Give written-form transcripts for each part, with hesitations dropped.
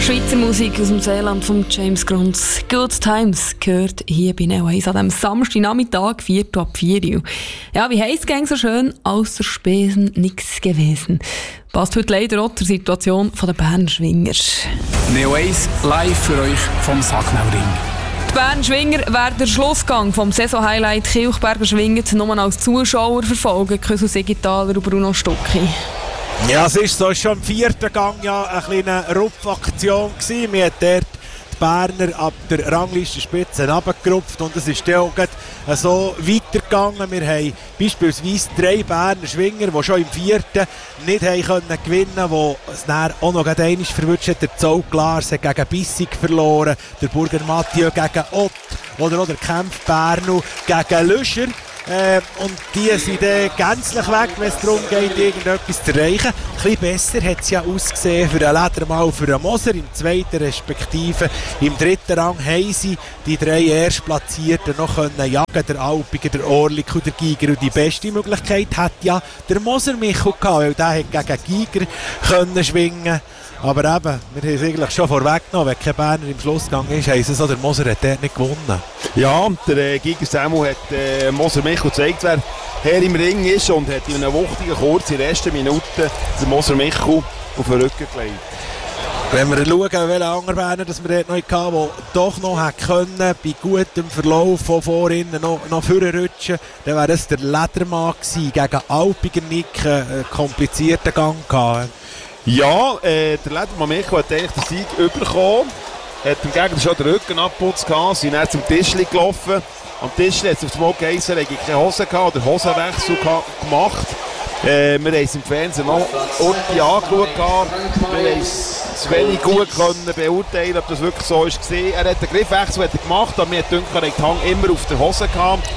Schweizer Musik aus dem Seeland von James Grunz. Good Times gehört hier bei Neo 1 an diesem Samstagnachmittag, 4:04. Ja, wie heisst es so schön? Ausser Spesen nichts gewesen. Passt heute leider auch zur Situation der Berner Schwinger. Neo 1 live für euch vom Sacknauring. Die Berner Schwinger werden den Schlussgang vom Saisonhighlight Kilchberger Schwingen nur als Zuschauer verfolgen. Kösel Sigithaler und Bruno Stucki. Ja, es ist so, schon im 4. Gang ja eine kleine Rupfaktion gewesen. Wir haben dort die Berner ab der Ranglistenspitze runtergerupft und es ist dann auch so weitergegangen. Wir haben beispielsweise 3 Berner Schwinger, die schon im 4. nicht gewinnen konnten, die es dann auch noch einmal verwünscht hat. Der Zollglars hat gegen Bissig verloren, der Burger Mathieu gegen Ott oder auch der Kempf Bernu gegen Lüscher. Und die sind dann gänzlich weg, wenn es darum geht, irgendetwas zu erreichen. Ein bisschen besser hat es ja ausgesehen für den Ledermann und für den Moser. Im 2. respektive im 3. Rang haben sie die 3 Erstplatzierten noch können jagen. Der Alpiger, der Orlik und der Giger. Und die beste Möglichkeit hat ja der Moser Michel gehabt, weil der hat gegen Giger können schwingen. Aber eben, wir haben es eigentlich schon vorweggenommen, wenn kein Berner im Schlussgang ist, heisst es so, der Moser hat dort nicht gewonnen. Ja, der Giger Samuel hat Moser Michel gezeigt, wer Herr im Ring ist und hat in einer wuchtigen, kurzen ersten Minute den Moser Michel auf den Rücken gelegt. Wenn wir schauen, welche anderen Berner das wir dort noch hatten, die doch noch können, bei gutem Verlauf von vorhin noch vorrutschen, dann wäre es der Ledermann gewesen, gegen Alpiger Nick einen komplizierten Gang gehabt. Ja, der Ledermann Michel hat eigentlich den Sieg bekommen. Hat im Gegner schon den Rücken abgeputzt gehabt, sind dann zum Tischli gelaufen. Am Tischli hat es auf dem Mal geheißen, er hätte keine Hose gehabt oder Hosenwechsel gemacht. Wir haben es im Fernsehen noch ordentlich angeschaut. Wir haben es wenig gut können beurteilen, ob das wirklich so ist. Er hat den Griffwechsel gemacht, aber mir hat gedacht, er hat die Hand immer auf der Hose gehabt.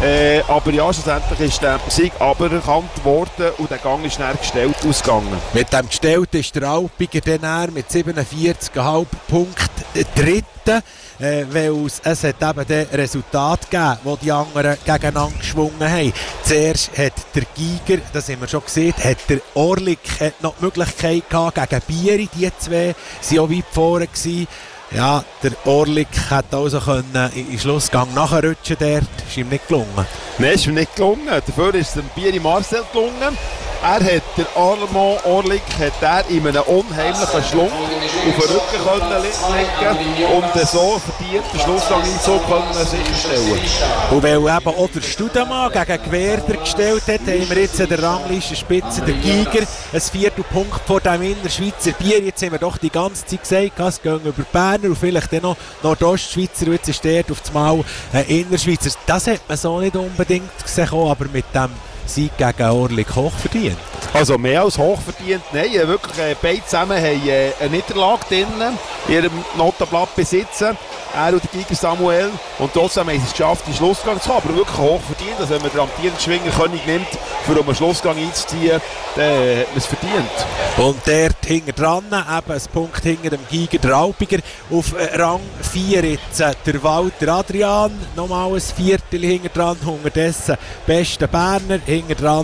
Aber ja, schlussendlich ist der Sieg aberkannt worden und der Gang ist dann gestellt ausgegangen. Mit dem gestellt ist der Alpiger dann mit 47,5 Punkten Dritter, weil es hat eben den Resultat gegeben, wo die anderen gegeneinander geschwungen haben. Zuerst hat der Giger, das haben wir schon gesehen, hat der Orlik hat noch die Möglichkeit gehabt gegen Bieri, die 2 waren auch weit vorne gewesen. Ja, der Orlik hätte also können in den Schlussgang nachrutschen dort. Ist ihm nicht gelungen. Nein, ist ihm nicht gelungen. Dafür ist es dem Bieri Marcel gelungen. Er hat der Armand Orlik in einem unheimlichen Schlund auf den Rücken legen und so verdient den Schlussgang sicherstellen. Und weil eben auch der Studemann gegen Gewerder gestellt hat, haben wir jetzt in der Ranglistenspitze der Giger ein 4. Punkt vor dem Innerschweizer Bier. Jetzt haben wir doch die ganze Zeit gesagt, es gehen über Berner und vielleicht dann noch Nordostschweizer. Und jetzt ist der auf das Mal ein Innerschweizer. Das hat man so nicht unbedingt gesehen, aber mit dem Sieg gegen Orlik hochverdient. Also mehr als hochverdient, nein, wirklich, beide zusammen haben eine Niederlage drin, in ihrem Notenblatt besitzen. Er und der Giger Samuel. Und trotzdem haben sie es geschafft, in den Schlussgang zu kommen. Aber wirklich hochverdient. Also wenn man den amtierenden Schwingerkönig nimmt, um einen Schlussgang einzuziehen, dann hat man es verdient. Und dort hinten dran, eben ein Punkt hinter dem Giger, der Alpiger. Auf Rang 4 jetzt der Walter Adrian. Nochmal ein Viertel hinten dran. Unterdessen beste Berner. Hinten dran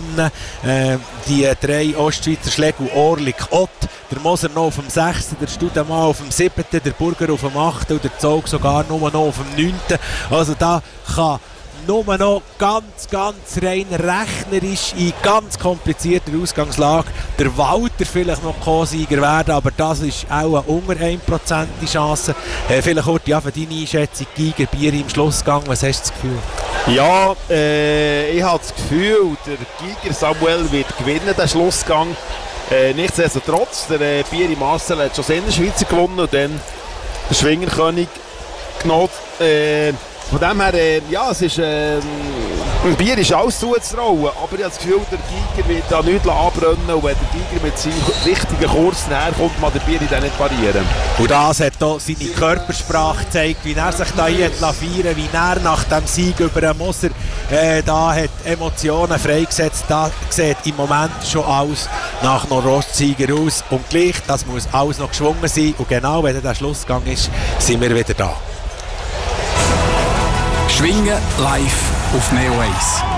die 3 Ostschweizer Schläge, Orlik, Ott. Der Moser noch auf dem 6., der Studemann auf dem 7., der Burger auf dem 8. und der Zog sogar nur noch auf dem 9. Also da kann nur noch ganz rein rechnerisch in ganz komplizierter Ausgangslage der Walter vielleicht noch Co-Sieger werden, aber das ist auch eine unter 1% Chance. Vielleicht kurz für deine Einschätzung, Giger, Bier im Schlussgang, was hast du das Gefühl? Ja, ich habe das Gefühl, der Giger Samuel wird gewinnen, den Schlussgang. Nichtsdestotrotz, der Bieri Marcel hat schon das Innerschweizer gewonnen und dann der Schwingerkönig genommen. Von dem her, ja, es ist, ein Bier ist alles zuzutrauen, aber ich habe das Gefühl, der Giger wird da nichts anbrennen und wenn der Giger mit seinem richtigen Kurs herkommt, kann der Bier dann nicht parieren. Und das hat auch seine Körpersprache gezeigt, wie er sich da hier feiern, wie er nach dem Sieg über den Moser da hat Emotionen freigesetzt. Da sieht im Moment schon alles nach Nordostsieger aus und gleich, das muss alles noch geschwungen sein und genau wenn der Schlussgang ist, sind wir wieder da. Schwingen live auf Neo 1.